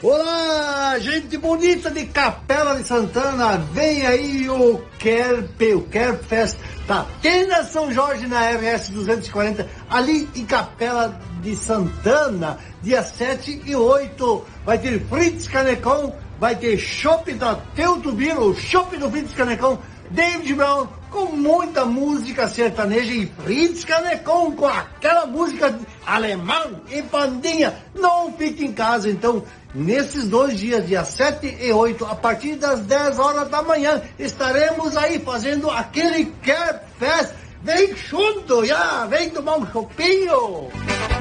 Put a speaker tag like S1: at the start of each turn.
S1: Olá, gente bonita de Capela de Santana, vem aí o Kerp Fest da Tenda São Jorge na RS 240, ali em Capela de Santana, dia 7 e 8. Vai ter Fritz Canecon, vai ter chopp da Teutubiro, chopp do Fritz Canecon, David Brown, com muita música sertaneja e Fritz Canecon com aquela música alemã e bandinha. Não fique em casa, então, nesses 2 dias, dia 7 e 8, a partir das 10 horas da manhã, estaremos aí fazendo aquele Kerp Fest. Vem junto, já, vem tomar um chopinho.